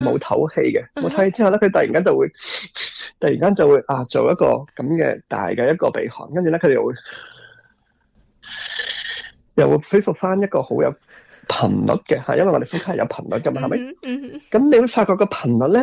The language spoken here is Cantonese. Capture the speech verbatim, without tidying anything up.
冇唞氣嘅，冇唞氣之後咧，佢突然間就會，突然間就會啊做一個咁嘅大嘅一個鼻鼾，跟住咧佢哋又會，又會恢復翻一個好有頻率嘅嚇，因為我哋呼吸係有頻率㗎嘛，係咪？咁你會發覺個頻率咧。